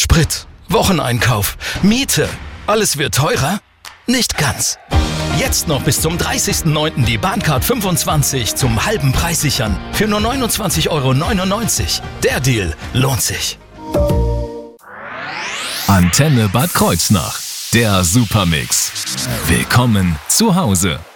Sprit, Wocheneinkauf, Miete. Alles wird teurer? Nicht ganz. Jetzt noch bis zum 30.09. die Bahncard 25 zum halben Preis sichern. Für nur 29,99 €. Der Deal lohnt sich. Antenne Bad Kreuznach. Der Supermix. Willkommen zu Hause.